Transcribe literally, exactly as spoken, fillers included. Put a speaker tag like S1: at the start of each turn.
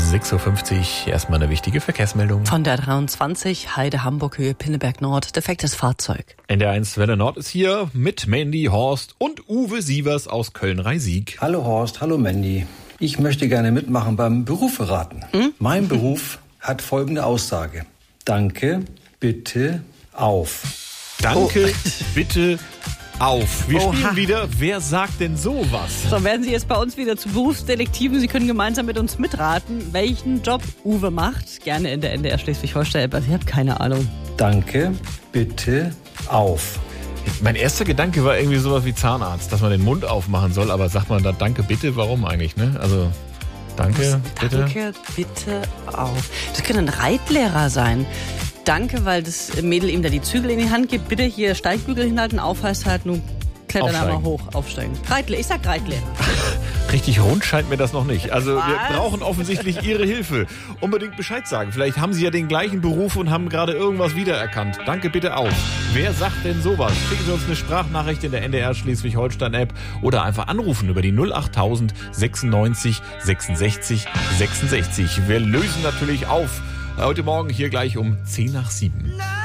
S1: sechs Uhr fünfzig. Erstmal eine wichtige Verkehrsmeldung.
S2: Von der dreiundzwanzig, Heide Hamburg Höhe Pinneberg Nord, defektes Fahrzeug.
S1: N D R eins Welle Nord ist hier mit Mandy, Horst und Uwe Sievers aus Köln-Rhein-Sieg.
S3: Hallo Horst, hallo Mandy. Ich möchte gerne mitmachen beim Berufe raten. Hm? Mein Beruf hat folgende Aussage. Danke, bitte, auf.
S1: Danke,
S2: oh. bitte,
S1: auf. Wir
S2: Oha.
S1: spielen wieder Wer sagt denn sowas?
S2: So, werden Sie jetzt bei uns wieder zu Berufsdetektiven. Sie können gemeinsam mit uns mitraten, welchen Job Uwe macht. Gerne in der N D R Schleswig-Holstein. Also ich habe keine Ahnung.
S3: Danke, bitte, auf.
S1: Mein erster Gedanke war irgendwie sowas wie Zahnarzt, dass man den Mund aufmachen soll. Aber sagt man da Danke, bitte, warum eigentlich? Ne? Also Danke, bitte.
S2: Danke, bitte, auf. Das könnte ein Reitlehrer sein. Danke, weil das Mädel ihm da die Zügel in die Hand gibt. Bitte hier Steigbügel hinhalten, auf heißt halt nun klettern da mal hoch, aufsteigen. Reitlehrer, ich sag Reitlehrer.
S1: Richtig rund scheint mir das noch nicht. Also Was? wir brauchen offensichtlich Ihre Hilfe. Unbedingt Bescheid sagen. Vielleicht haben Sie ja den gleichen Beruf und haben gerade irgendwas wiedererkannt. Danke, bitte auf. Wer sagt denn sowas? Schicken Sie uns eine Sprachnachricht in der N D R Schleswig-Holstein-App oder einfach anrufen über die null acht tausend sechsundneunzig sechsundsechzig sechsundsechzig. Wir lösen natürlich auf. Heute Morgen hier gleich um zehn nach sieben.